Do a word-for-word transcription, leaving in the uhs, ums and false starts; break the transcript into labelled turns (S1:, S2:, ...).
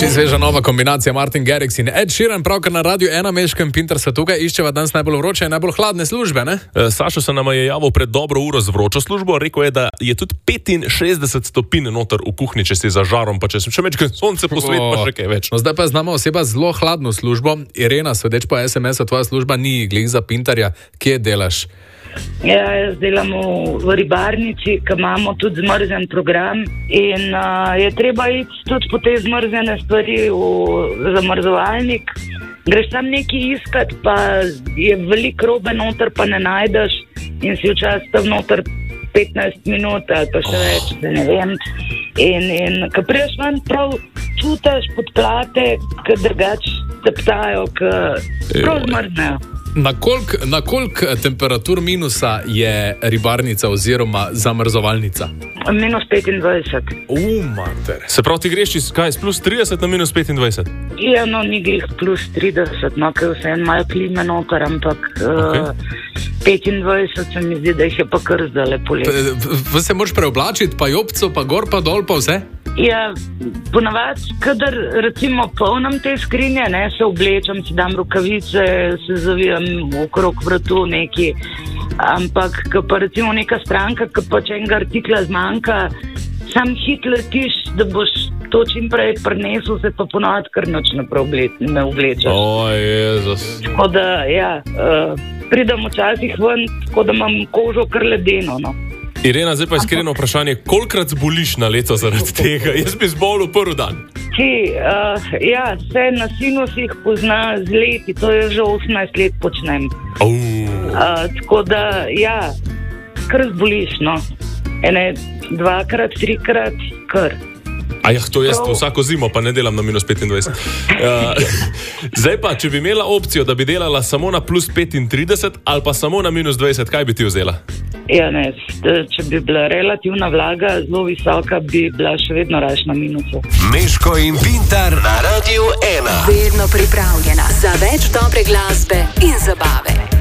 S1: Če sveža nova kombinacija Martin Garrix in Ed Sheeran, pravkar na Radiu ena Meškem Pinter se tukaj iščeva danes najbolj vroče in najbolj hladne službe, ne?
S2: E, Sašo se nama je javil pred dobro uro z vročo službo, rekel je, da je tudi petinšestdeset stopinj noter v kuhinji, če si za žarom, pa če sem še večkrat sonce posvet, pa še kaj več.
S1: No, zdaj pa znamo oseba z zelo hladno službo. Irena, svedeč po es em esu, tvoja služba ni glih za Pintarja. Kje delaš?
S3: Ja, jaz delam v ribarnici, ki imamo tudi zmrzen program in uh, je treba iti tudi po te zmrzene stvari v zamrzovalnik. Greš tam nekaj iskat, pa je veliko robe noter, pa ne najdeš in si včasih tam noter petnajst minut ali pa še več, da ne vem. In, in ko priješ ven, prav čutaš podplate, ki drugač teptajo, ki prav zmrznejo.
S1: Na koliko na kolik temperatur minusa je ribarnica oziroma zamrzovalnica?
S3: Minus petindvajset.
S1: U, mater.
S2: Se pravi, ti greš iz kaj, z plus trideset na minus petindvajset?
S3: Ja, no, ni grih plus trideset, no, ker vse en malo klime noter, ampak okay. uh, petindvajset se mi zdi, da jih je pa kar zdaj lepo leto.
S1: V se moraš preoblačiti, pa jopco, pa gor, pa dol, pa vse?
S3: Ja, ponavadi, kadar recimo polnem te skrinje, ne, se oblečem, si dam rokavice, se zavijam okrog vratu neki, ampak ko pa recimo neka stranka, ko pa če enega artikla zmanjka, sam hit letiš, da boš to čim prej prinesel, se pa ponovadi kar noč ne oblečeš.
S2: O, Jezus.
S3: Tako da, ja, uh, pridem včasih ven, tako da imam kožo kar ledeno, no.
S2: Irena, zdaj pa iskreno vprašanje, kolikrat zboliš na leto zaradi tega? Jaz bi zbolil prvi dan.
S3: Ti, uh, ja, se na sinusih pozna z leti, to je že osemnajst let počnem.
S2: Uh.
S3: Uh, tako da, ja, kar zboliš, no. Ene dvakrat, trikrat, kar.
S2: A jah, to jaz Prav. vsako zimo, pa ne delam na minus petindvajset. Uh, zdaj pa, če bi imela opcijo, da bi delala samo na plus petintrideset ali pa samo na minus dvajset, kaj bi ti vzela?
S3: Ja, ne, če bi bila relativna vlaga zelo visoka, bi bila še vedno raje na minusu.
S4: Meško in Pintar na Radiu ena.
S5: Vedno pripravljena za več dobre glasbe in zabave.